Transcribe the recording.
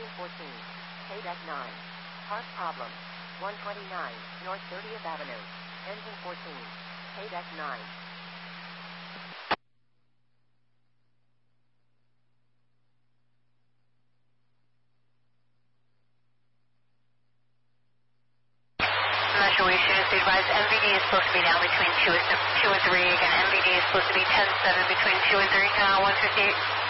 14. KDEC 9. Part problem. 129, North 30th Avenue. Engine 14. KDEC 9. Commercial issues. Be advised MVD is supposed to be now between 2 and 3. Again, MVD is supposed to be 10-7 between 2 and 3. 158.